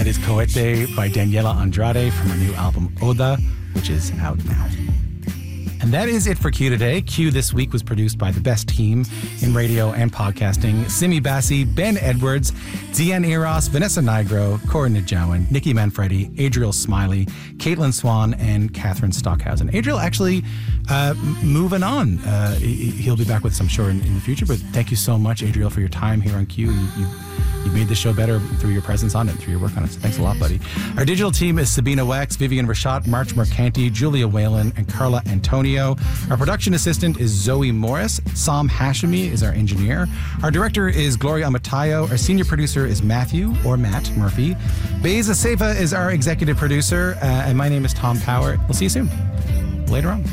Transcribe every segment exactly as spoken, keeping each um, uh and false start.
That is Cohete by Daniela Andrade from her new album Oda, which is out now. And that is it for Q today. Q this week was produced by the best team in radio and podcasting. Simi Bassi, Ben Edwards, Deanne Eros, Vanessa Nigro, Corin Najawan, Nikki Manfredi, Adriel Smiley, Caitlin Swan, and Catherine Stockhausen. Adriel actually uh, moving on. Uh, he'll be back with us, I'm sure, in, in the future. But thank you so much, Adriel, for your time here on Q. You, you, you made the show better through your presence on it, through your work on it. So thanks a lot, buddy. Our digital team is Sabina Wex, Vivian Rashat, March Mercanti, Julia Whalen, and Carla Antonio. Our production assistant is Zoe Morris. Sam Hashimi is our engineer. Our director is Gloria Amatayo. Our senior producer is Matthew, or Matt Murphy. Beza Seva is our executive producer. Uh, and my name is Tom Power. We'll see you soon. Later on.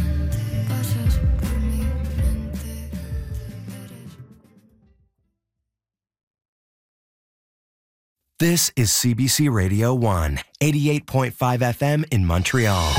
This is C B C Radio one, eighty-eight point five F M in Montreal.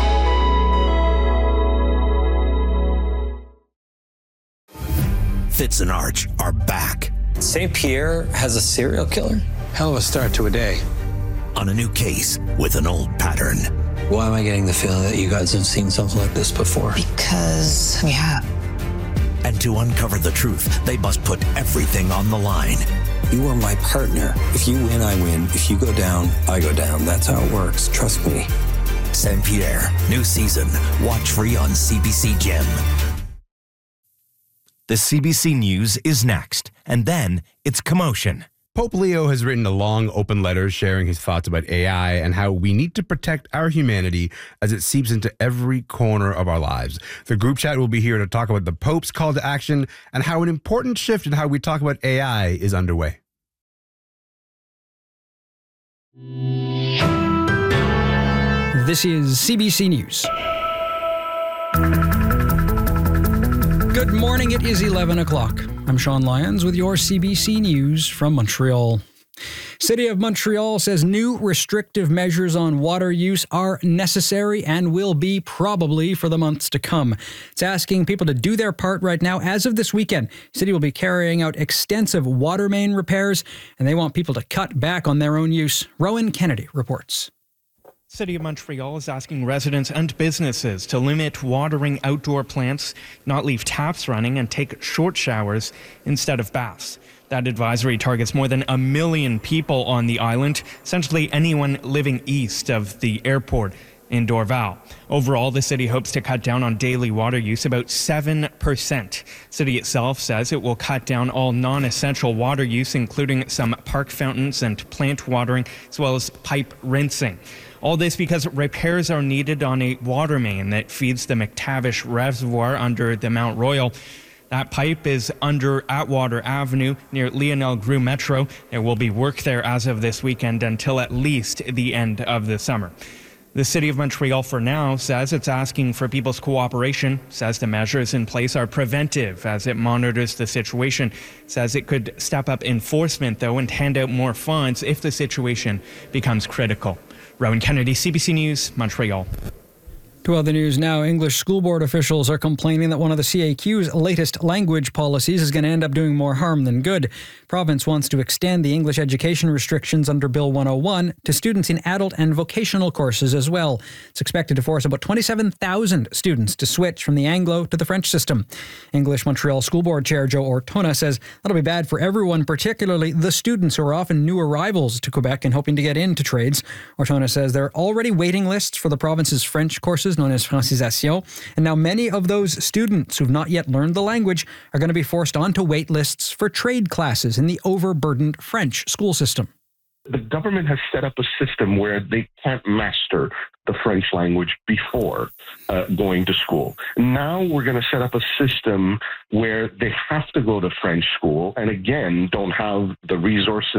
Fitz and Arch are back. Saint Pierre has a serial killer? Hell of a start to a day. On a new case with an old pattern. Why am I getting the feeling that you guys have seen something like this before? Because we have. And to uncover the truth, they must put everything on the line. You are my partner. If you win, I win. If you go down, I go down. That's how it works. Trust me. Saint Pierre, new season. Watch free on C B C Gem. The C B C News is next, and then it's Commotion. Pope Leo has written a long open letter sharing his thoughts about A I and how we need to protect our humanity as it seeps into every corner of our lives. The group chat will be here to talk about the Pope's call to action and how an important shift in how we talk about A I is underway. This is C B C News. Good morning, it is eleven o'clock. I'm Sean Lyons with your C B C News from Montreal. City of Montreal says new restrictive measures on water use are necessary and will be probably for the months to come. It's asking people to do their part right now. As of this weekend, City will be carrying out extensive water main repairs, and they want people to cut back on their own use. Rowan Kennedy reports. City of Montreal is asking residents and businesses to limit watering outdoor plants, not leave taps running, and take short showers instead of baths. That advisory targets more than a million people on the island, essentially anyone living east of the airport in Dorval. Overall, the city hopes to cut down on daily water use about seven percent. City itself says it will cut down all non-essential water use, including some park fountains and plant watering, as well as pipe rinsing. All this because repairs are needed on a water main that feeds the McTavish Reservoir under the Mount Royal. That pipe is under Atwater Avenue near Lionel Groux Metro. There will be work there as of this weekend until at least the end of the summer. The City of Montreal for now says it's asking for people's cooperation, says the measures in place are preventive as it monitors the situation, says it could step up enforcement though and hand out more fines if the situation becomes critical. Rowan Kennedy, C B C News, Montreal. To other news now, English school board officials are complaining that one of the C A Q's latest language policies is going to end up doing more harm than good. Province wants to extend the English education restrictions under Bill one oh one to students in adult and vocational courses as well. It's expected to force about twenty-seven thousand students to switch from the Anglo to the French system. English Montreal School Board Chair Joe Ortona says that'll be bad for everyone, particularly the students who are often new arrivals to Quebec and hoping to get into trades. Ortona says there are already waiting lists for the province's French courses known as Francisation, and now many of those students who've not yet learned the language are going to be forced onto wait lists for trade classes in the overburdened French school system. The government has set up a system where they can't master the French language before uh, going to school. Now we're going to set up a system where they have to go to French school and again don't have the resources